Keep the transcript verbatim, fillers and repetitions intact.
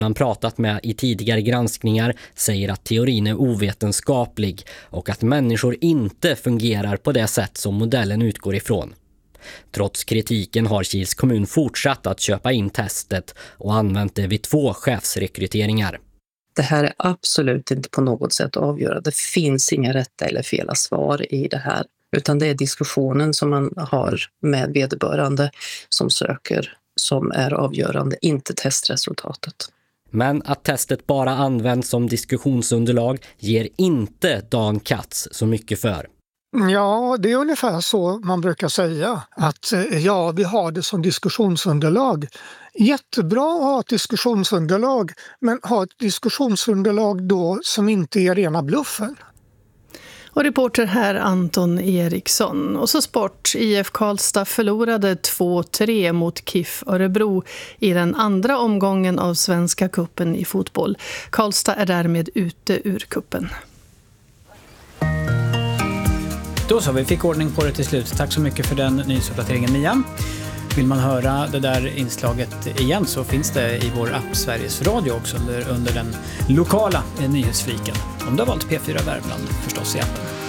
man pratat med i tidigare granskningar säger att teorin är ovetenskaplig och att människor inte fungerar på det sätt som modellen utgår ifrån. Trots kritiken har Kils kommun fortsatt att köpa in testet och använt det vid två chefsrekryteringar. Det här är absolut inte på något sätt avgörande. Det finns inga rätta eller fela svar i det här. Utan det är diskussionen som man har med vederbörande som söker som är avgörande, inte testresultatet. Men att testet bara används som diskussionsunderlag ger inte Dan Katz så mycket för. Ja, det är ungefär så man brukar säga. Att ja, vi har det som diskussionsunderlag. Jättebra att ha ett diskussionsunderlag, men ha ett diskussionsunderlag då som inte är rena bluffen. Och reporter här Anton Eriksson. Och så sport. I F Karlstad förlorade två tre mot K I F Örebro i den andra omgången av Svenska kuppen i fotboll. Karlstad är därmed ute ur kuppen. Då så, vi fick ordning på det till slut. Tack så mycket för den nyhetsuppdateringen, Mia. Vill man höra det där inslaget igen så finns det i vår app Sveriges Radio också under, under den lokala nyhetsfliken. Om du har valt P fyra Värmland förstås i appen.